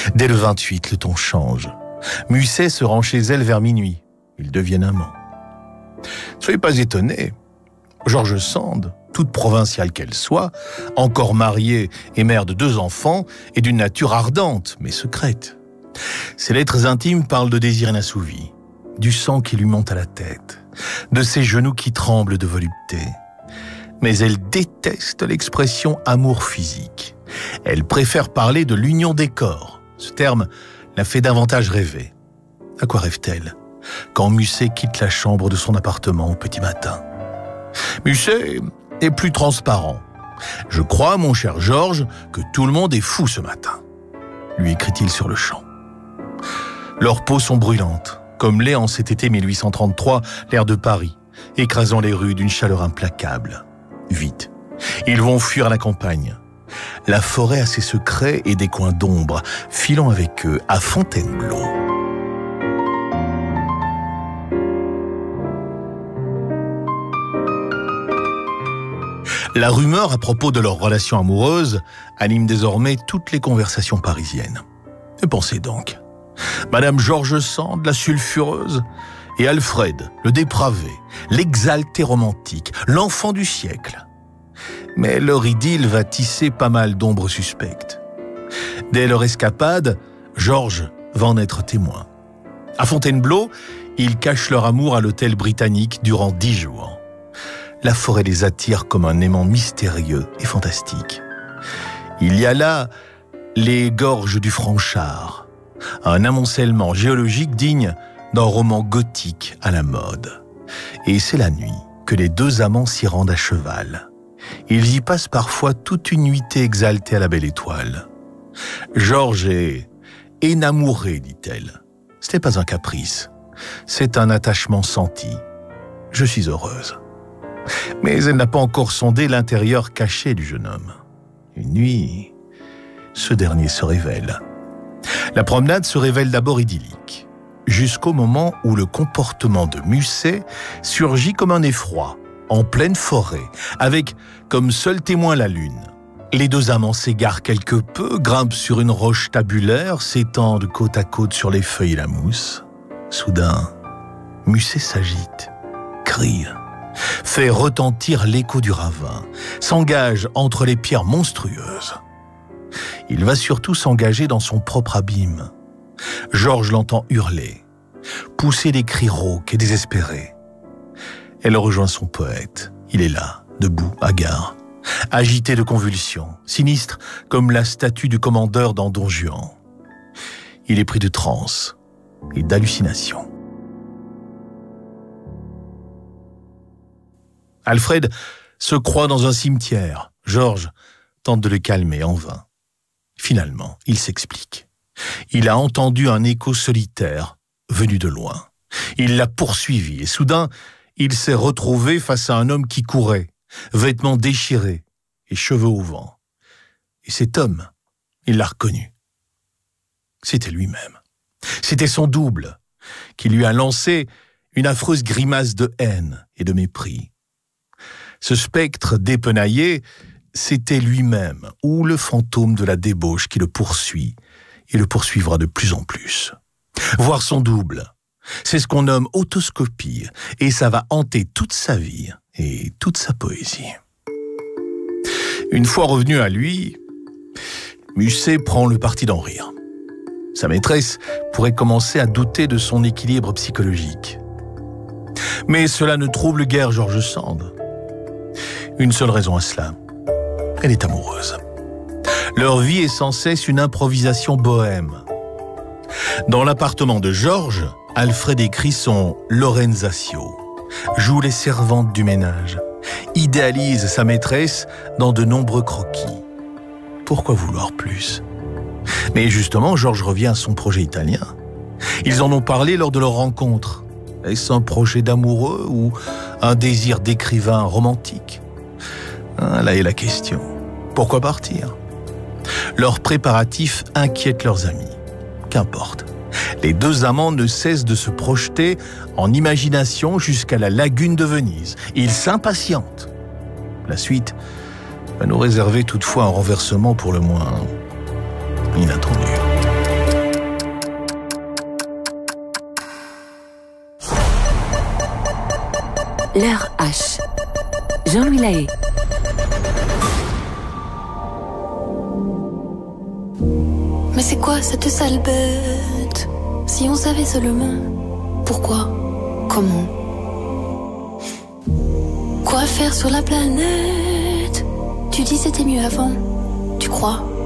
Dès le 28, le ton change. Musset se rend chez elle vers minuit. Ils deviennent amants. Ne soyez pas étonnés. George Sand, toute provinciale qu'elle soit, encore mariée et mère de 2 enfants, est d'une nature ardente, mais secrète. Ses lettres intimes parlent de désirs inassouvis, du sang qui lui monte à la tête, de ses genoux qui tremblent de volupté. Mais elle déteste l'expression amour physique. Elle préfère parler de l'union des corps. Ce terme la fait davantage rêver. À quoi rêve-t-elle quand Musset quitte la chambre de son appartement au petit matin? Musset est plus transparent. « Je crois, mon cher Georges, que tout le monde est fou ce matin », lui écrit-il sur le champ. Leurs peaux sont brûlantes, comme l'est en cet été 1833 l'air de Paris, écrasant les rues d'une chaleur implacable. Vite, ils vont fuir à la campagne. La forêt a ses secrets et des coins d'ombre, filant avec eux à Fontainebleau. La rumeur à propos de leur relation amoureuse anime désormais toutes les conversations parisiennes. Et pensez donc, Madame George Sand, la sulfureuse, et Alfred, le dépravé, l'exalté romantique, l'enfant du siècle. Mais leur idylle va tisser pas mal d'ombres suspectes. Dès leur escapade, Georges va en être témoin. À Fontainebleau, ils cachent leur amour à l'hôtel britannique durant 10 jours. La forêt les attire comme un aimant mystérieux et fantastique. Il y a là les gorges du Franchard, un amoncellement géologique digne d'un roman gothique à la mode. Et c'est la nuit que les 2 amants s'y rendent à cheval. Ils y passent parfois toute une nuitée exaltée à la belle étoile. Georges est énamourée, dit-elle. Ce n'est pas un caprice, c'est un attachement senti. Je suis heureuse. Mais elle n'a pas encore sondé l'intérieur caché du jeune homme. Une nuit, ce dernier se révèle. La promenade se révèle d'abord idyllique, jusqu'au moment où le comportement de Musset surgit comme un effroi, en pleine forêt, avec comme seul témoin la lune. Les 2 amants s'égarent quelque peu, grimpent sur une roche tabulaire, s'étendent côte à côte sur les feuilles et la mousse. Soudain, Musset s'agite, crie, fait retentir l'écho du ravin, s'engage entre les pierres monstrueuses. Il va surtout s'engager dans son propre abîme. Georges l'entend hurler, pousser des cris rauques et désespérés. Elle rejoint son poète. Il est là, debout, hagard, agité de convulsions, sinistre comme la statue du commandeur dans Don Juan. Il est pris de transe et d'hallucination. Alfred se croit dans un cimetière. Georges tente de le calmer en vain. Finalement, il s'explique. Il a entendu un écho solitaire venu de loin. Il l'a poursuivi et soudain, il s'est retrouvé face à un homme qui courait, vêtements déchirés et cheveux au vent. Et cet homme, il l'a reconnu. C'était lui-même. C'était son double, qui lui a lancé une affreuse grimace de haine et de mépris. Ce spectre dépenaillé, c'était lui-même, ou le fantôme de la débauche qui le poursuit et le poursuivra de plus en plus. Voir son double, c'est ce qu'on nomme autoscopie, et ça va hanter toute sa vie et toute sa poésie. Une fois revenu à lui, Musset prend le parti d'en rire. Sa maîtresse pourrait commencer à douter de son équilibre psychologique. Mais cela ne trouble guère George Sand. Une seule raison à cela, elle est amoureuse. Leur vie est sans cesse une improvisation bohème. Dans l'appartement de Georges, Alfred écrit son Lorenzatio, joue les servantes du ménage, idéalise sa maîtresse dans de nombreux croquis. Pourquoi vouloir plus ? Mais justement, Georges revient à son projet italien. Ils en ont parlé lors de leur rencontre. Est-ce un projet d'amoureux ou un désir d'écrivain romantique ? Là est la question. Pourquoi partir ? Leurs préparatifs inquiètent leurs amis. Qu'importe. Les 2 amants ne cessent de se projeter en imagination jusqu'à la lagune de Venise. Ils s'impatientent. La suite va nous réserver toutefois un renversement pour le moins inattendu. L'heure H. Jean-Louis Lahaye. Mais c'est quoi cette sale bête? Si on savait seulement pourquoi, comment, quoi faire sur la planète. Tu dis c'était mieux avant, tu crois?